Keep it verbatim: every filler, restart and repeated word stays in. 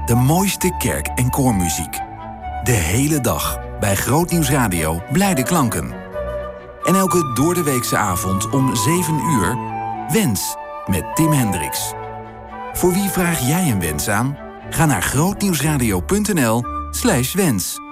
De mooiste kerk- en koormuziek. De hele dag bij Grootnieuws Radio blijde klanken. En elke doordeweekse avond om zeven uur... Wens met Tim Hendricks. Voor wie vraag jij een wens aan? Ga naar grootnieuwsradio punt n l slash wens.